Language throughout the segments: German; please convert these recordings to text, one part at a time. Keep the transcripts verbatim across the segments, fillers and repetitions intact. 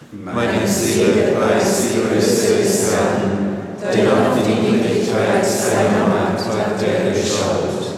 Meine Seele preist die Größe des Herrn, denn auf die Niedrigkeit seiner Macht hat er geschaut.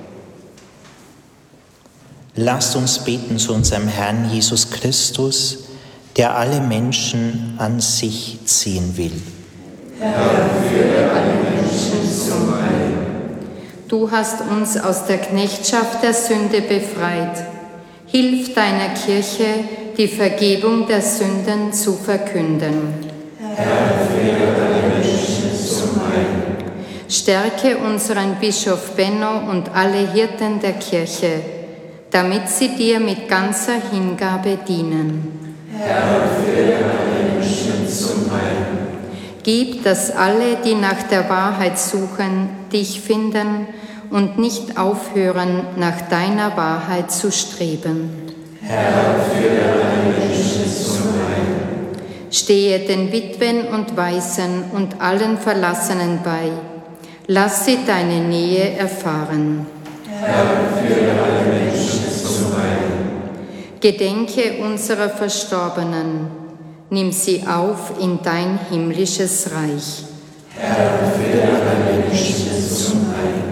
Lasst uns beten zu unserem Herrn Jesus Christus, der alle Menschen an sich ziehen will. Herr, führe alle Menschen zum Heil. Du hast uns aus der Knechtschaft der Sünde befreit. Hilf deiner Kirche, die Vergebung der Sünden zu verkünden. Herr, führe alle Menschen zum Heil. Stärke unseren Bischof Benno und alle Hirten der Kirche, damit sie dir mit ganzer Hingabe dienen. Herr, führe alle Menschen zum Heil. Gib, dass alle, die nach der Wahrheit suchen, dich finden und nicht aufhören, nach deiner Wahrheit zu streben. Herr, führe alle Menschen zum Heil. Stehe den Witwen und Waisen und allen Verlassenen bei. Lass sie deine Nähe erfahren. Herr, führe alle Menschen zum Heil. Gedenke unserer Verstorbenen. Nimm sie auf in dein himmlisches Reich. Herr, führe alle Menschen zum Heil.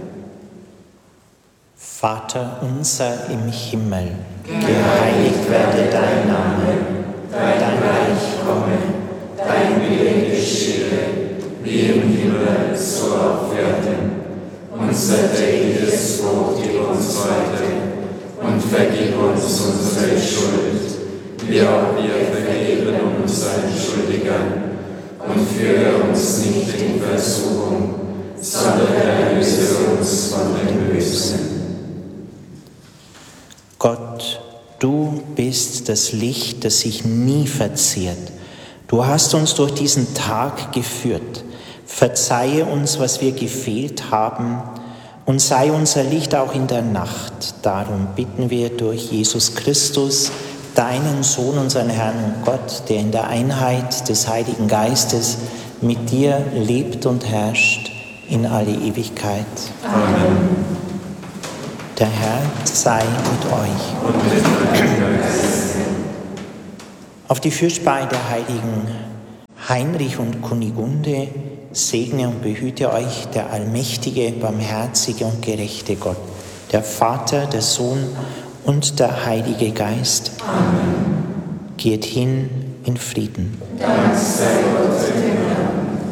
Vater unser im Himmel, Geheiligt werde dein Name, dein Reich komme, dein Wille geschehe, wie im Himmel, so auf Erden. Unser tägliches Brot gib uns heute und vergib uns unsere Schuld, wie auch wir vergeben unseren Schuldigern. Und führe uns nicht in Versuchung, sondern erlöse uns von dem Bösen. Gott, du bist das Licht, das sich nie verzehrt. Du hast uns durch diesen Tag geführt. Verzeihe uns, was wir gefehlt haben, und sei unser Licht auch in der Nacht. Darum bitten wir durch Jesus Christus, deinen Sohn, unseren Herrn und Gott, der in der Einheit des Heiligen Geistes mit dir lebt und herrscht in alle Ewigkeit. Amen. Der Herr sei mit euch. Und mit deinem Geist. Auf die Fürsprache der Heiligen Heinrich und Kunigunde segne und behüte euch der allmächtige, barmherzige und gerechte Gott, der Vater, der Sohn und der Heilige Geist. Amen. Geht hin in Frieden. Dank sei Gott im Himmel.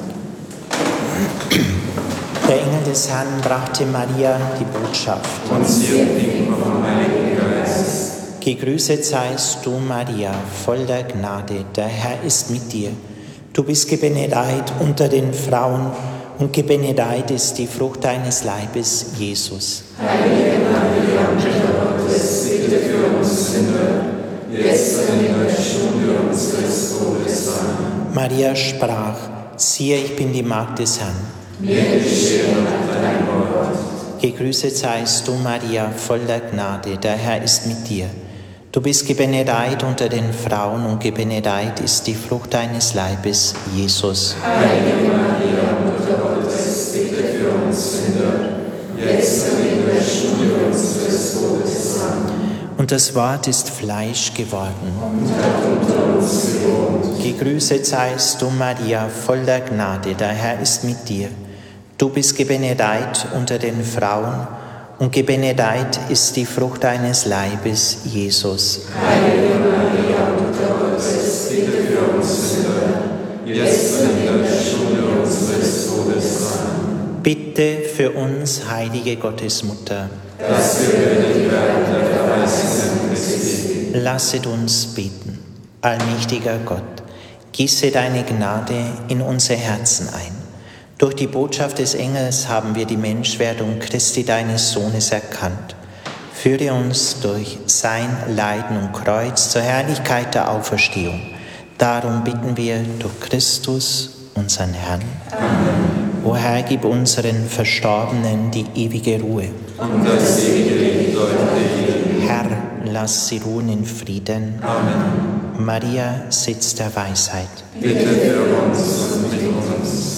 Der Engel des Herrn brachte Maria die Botschaft. Und sie empfing vom Heiligen Geist. Gegrüßet seist du, Maria, voll der Gnade, der Herr ist mit dir. Du bist gebenedeit unter den Frauen und gebenedeit ist die Frucht deines Leibes, Jesus. Heilige Maria, Mutter Gottes, bitte für uns Sünder, jetzt und in der Stunde unseres Todes. Amen. Maria sprach, siehe, ich bin die Magd des Herrn. Mir geschehe nach deinem Wort. Gegrüßet seist du, Maria, voll der Gnade, der Herr ist mit dir. Du bist gebenedeit unter den Frauen und gebenedeit ist die Frucht deines Leibes, Jesus. Heilige Maria, Mutter Gottes, bitte für uns Sünder, jetzt und in der Stunde unseres Todes. Amen. Und das Wort ist Fleisch geworden. Und hat unter uns gewohnt. Gegrüßet seist du, Maria, voll der Gnade, der Herr ist mit dir. Du bist gebenedeit unter den Frauen und gebenedeit ist die Frucht deines Leibes, Jesus. Heilige Maria, Mutter Gottes, bitte für uns Sünder, jetzt und in der Stunde unseres Todes. Amen. Bitte für uns, heilige Gottesmutter, dass wir würdig werden der Verheißungen Christi. lasset uns beten. Allmächtiger Gott, gieße deine Gnade in unsere Herzen ein. Durch die Botschaft des Engels haben wir die Menschwerdung Christi, deines Sohnes, erkannt. Führe uns durch sein Leiden und Kreuz zur Herrlichkeit der Auferstehung. Darum bitten wir durch Christus, unseren Herrn. Amen. O Herr, gib unseren Verstorbenen die ewige Ruhe. Und das ewige Leben leuchte. Herr, lass sie ruhen in Frieden. Amen. Maria, Sitz der Weisheit. Bitte für uns und mit uns.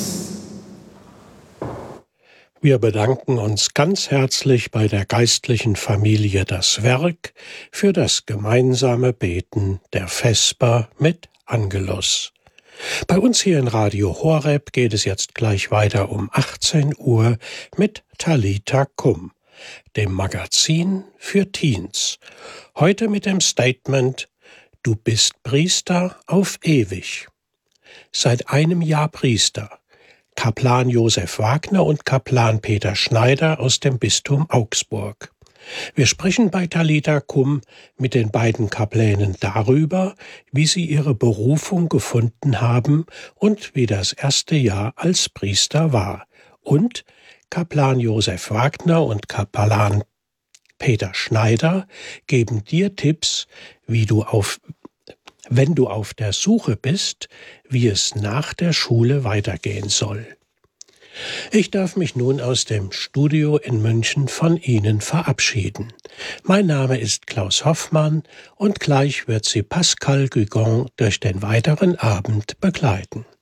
Wir bedanken uns ganz herzlich bei der geistlichen Familie Das Werk für das gemeinsame Beten der Vesper mit Angelus. Bei uns hier in Radio Horeb geht es jetzt gleich weiter um achtzehn Uhr mit Talita Kum, dem Magazin für Teens. Heute mit dem Statement: Du bist Priester auf ewig. Seit einem Jahr Priester. Kaplan Josef Wagner und Kaplan Peter Schneider aus dem Bistum Augsburg. Wir sprechen bei Talita Kum mit den beiden Kaplänen darüber, wie sie ihre Berufung gefunden haben und wie das erste Jahr als Priester war. Und Kaplan Josef Wagner und Kaplan Peter Schneider geben dir Tipps, wie du auf, wenn du auf der Suche bist, wie es nach der Schule weitergehen soll. Ich darf mich nun aus dem Studio in München von Ihnen verabschieden. Mein Name ist Klaus Hoffmann und gleich wird Sie Pascal Guigon durch den weiteren Abend begleiten.